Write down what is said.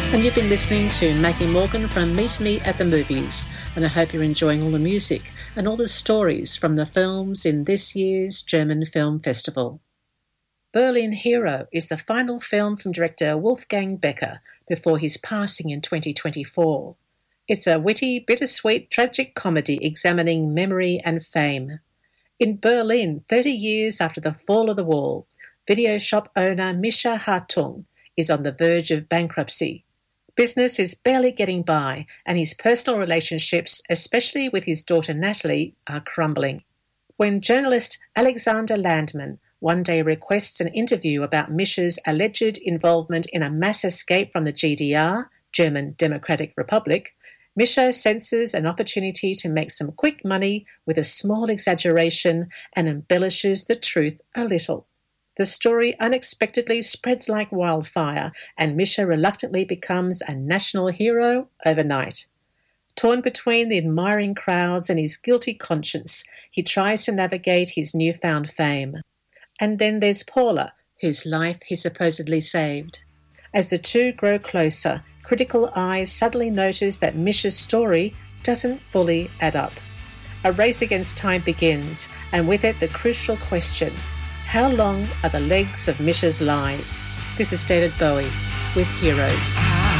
And you've been listening to Maggie Morgan from Meet Me at the Movies, and I hope you're enjoying all the music and all the stories from the films in this year's German Film Festival. Berlin Hero is the final film from director Wolfgang Becker before his passing in 2024. It's a witty, bittersweet, tragic comedy examining memory and fame. In Berlin, 30 years after the fall of the wall, video shop owner Mischa Hartung is on the verge of bankruptcy. Business is barely getting by, and his personal relationships, especially with his daughter Natalie, are crumbling. When journalist Alexander Landman one day requests an interview about Mischa's alleged involvement in a mass escape from the GDR, German Democratic Republic, Mischa senses an opportunity to make some quick money with a small exaggeration and embellishes the truth a little. The story unexpectedly spreads like wildfire, and Mischa reluctantly becomes a national hero overnight. Torn between the admiring crowds and his guilty conscience, he tries to navigate his newfound fame. And then there's Paula, whose life he supposedly saved. As the two grow closer, critical eyes suddenly notice that Mischa's story doesn't fully add up. A race against time begins, and with it the crucial question: how long are the legs of Mischa's lies? This is David Bowie with Heroes.